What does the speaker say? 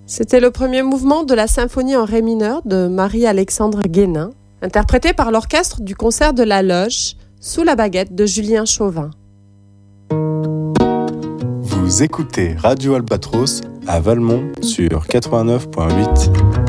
C'était le premier mouvement de la symphonie en ré mineur de Marie-Alexandre Guénin, interprété par l'orchestre du concert de la Loge sous la baguette de Julien Chauvin. Vous écoutez Radio Albatros à Valmont sur 89.8.